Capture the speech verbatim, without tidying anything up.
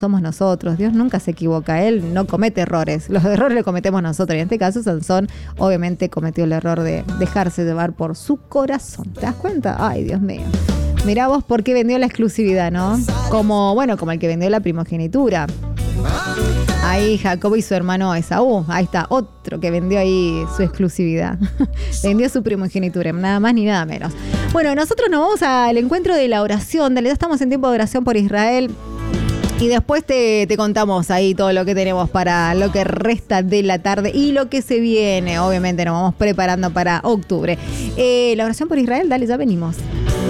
somos nosotros. Dios nunca se equivoca, Él no comete errores. Los errores los cometemos nosotros. Y en este caso, Sansón obviamente cometió el error de dejarse llevar por su corazón. ¿Te das cuenta? Ay, Dios mío. Mirá vos por qué vendió la exclusividad, ¿no? Como, bueno, como el que vendió la primogenitura. Ahí Jacob y su hermano Esaú. Ahí está, otro que vendió ahí su exclusividad. Vendió su primogenitura, nada más ni nada menos. Bueno, nosotros nos vamos al encuentro de la oración. Dale, ya estamos en tiempo de oración por Israel. Y después te, te contamos ahí todo lo que tenemos para lo que resta de la tarde y lo que se viene. Obviamente nos vamos preparando para octubre. Eh, la oración por Israel, dale, ya venimos.